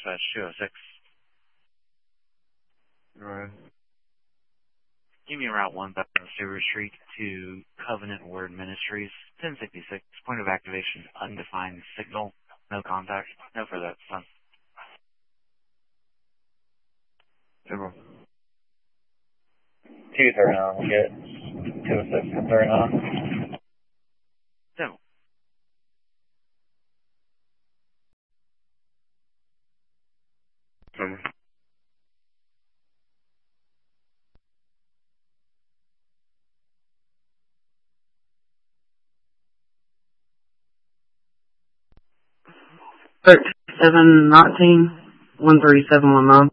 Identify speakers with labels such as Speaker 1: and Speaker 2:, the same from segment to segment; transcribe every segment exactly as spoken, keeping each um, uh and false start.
Speaker 1: dispatch two oh six.
Speaker 2: Right.
Speaker 1: Give me Route one thousand Silver Street to Covenant Word Ministries, ten sixty-six. Point of activation, undefined signal. No contact. No further. That's done.
Speaker 2: Super. two thirty-nine. We'll get two oh six and thirty-nine.
Speaker 1: No.
Speaker 2: Super.
Speaker 3: Thirty-seven nineteen one three seven one nine.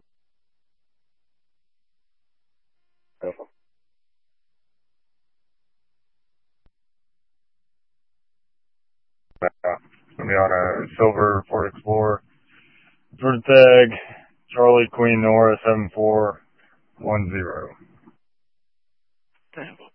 Speaker 2: Gonna be on a silver Ford Explorer. Sort of tag Charlie Queen Nora seven four one zero.
Speaker 1: Damn.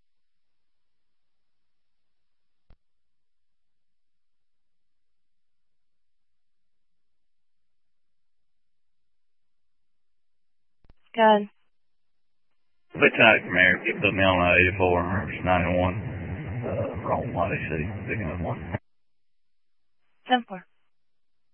Speaker 4: Good.
Speaker 2: Lieutenant Commander, you put me on a eighty-four ninety-one. Uh, wrong one, A C, picking up one.
Speaker 4: ten four.